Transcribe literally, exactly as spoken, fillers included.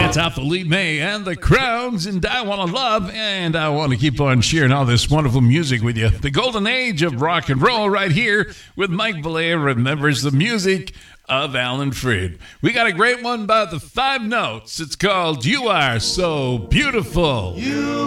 That's Athalie May and the Crowns, and I Want to Love, and I want to keep on sharing all this wonderful music with you. The golden age of rock and roll right here with Mike Valea remembers the music of Alan Freed. We got a great one by the Five Notes. It's called You Are So Beautiful. You